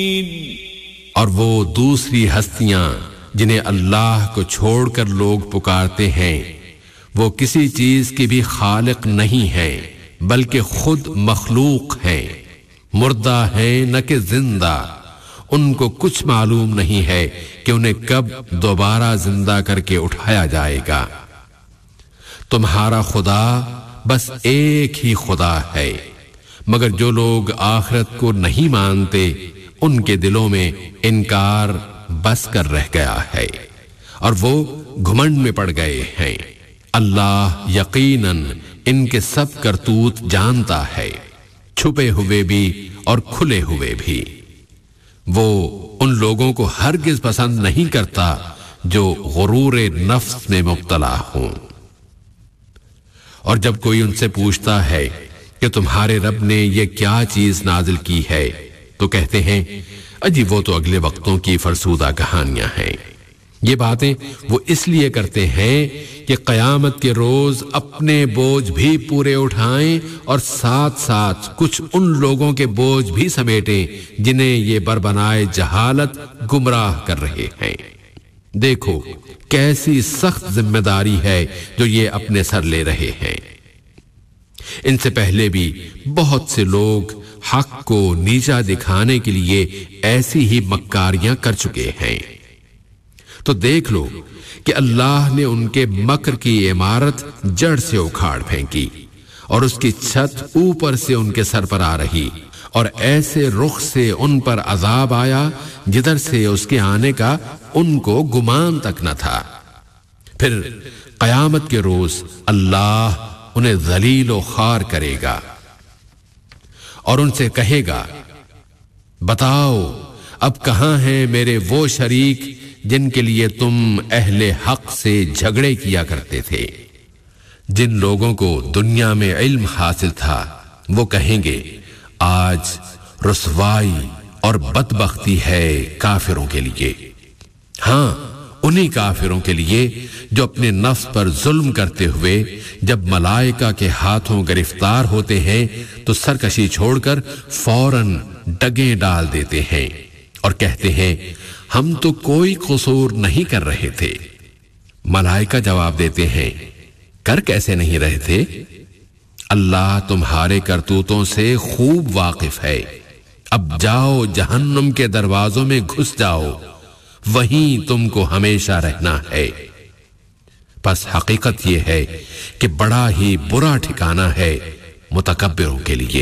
اور وہ دوسری ہستیاں جنہیں اللہ کو چھوڑ کر لوگ پکارتے ہیں وہ کسی چیز کی بھی خالق نہیں ہیں بلکہ خود مخلوق ہیں، مردہ ہیں نہ کہ زندہ۔ ان کو کچھ معلوم نہیں ہے کہ انہیں کب دوبارہ زندہ کر کے اٹھایا جائے گا۔ تمہارا خدا بس ایک ہی خدا ہے، مگر جو لوگ آخرت کو نہیں مانتے ان کے دلوں میں انکار بس کر رہ گیا ہے اور وہ گھمنڈ میں پڑ گئے ہیں۔ اللہ یقیناً ان کے سب کرتوت جانتا ہے، چھپے ہوئے بھی اور کھلے ہوئے بھی۔ وہ ان لوگوں کو ہرگز پسند نہیں کرتا جو غرور نفس میں مبتلا ہوں۔ اور جب کوئی ان سے پوچھتا ہے کہ تمہارے رب نے یہ کیا چیز نازل کی ہے تو کہتے ہیں اجی وہ تو اگلے وقتوں کی فرسودہ کہانیاں ہیں۔ یہ باتیں وہ اس لیے کرتے ہیں کہ قیامت کے روز اپنے بوجھ بھی پورے اٹھائیں اور ساتھ ساتھ کچھ ان لوگوں کے بوجھ بھی سمیٹیں جنہیں یہ بربنائے جہالت گمراہ کر رہے ہیں۔ دیکھو کیسی سخت ذمہ داری ہے جو یہ اپنے سر لے رہے ہیں۔ ان سے پہلے بھی بہت سے لوگ حق کو نیچا دکھانے کے لیے ایسی ہی مکاریاں کر چکے ہیں۔ تو دیکھ لو کہ اللہ نے ان کے مکر کی عمارت جڑ سے اکھاڑ پھینکی اور اس کی چھت اوپر سے ان کے سر پر آ رہی، اور ایسے رخ سے ان پر عذاب آیا جدھر سے اس کے آنے کا ان کو گمان تک نہ تھا۔ پھر قیامت کے روز اللہ انہیں ذلیل و خوار کرے گا اور ان سے کہے گا بتاؤ اب کہاں ہیں میرے وہ شریک جن کے لیے تم اہل حق سے جھگڑے کیا کرتے تھے؟ جن لوگوں کو دنیا میں علم حاصل تھا وہ کہیں گے آج رسوائی اور بدبختی ہے کافروں کے لیے، ہاں انہی کافروں کے لیے جو اپنے نفس پر ظلم کرتے ہوئے جب ملائکہ کے ہاتھوں گرفتار ہوتے ہیں تو سرکشی چھوڑ کر فوراً ڈگیں ڈال دیتے ہیں اور کہتے ہیں ہم تو کوئی قصور نہیں کر رہے تھے۔ ملائکہ جواب دیتے ہیں کر کیسے نہیں رہے تھے؟ اللہ تمہارے کرتوتوں سے خوب واقف ہے، اب جاؤ جہنم کے دروازوں میں گھس جاؤ، وہیں تم کو ہمیشہ رہنا ہے۔ پس حقیقت یہ ہے کہ بڑا ہی برا ٹھکانہ ہے متکبروں کے لیے۔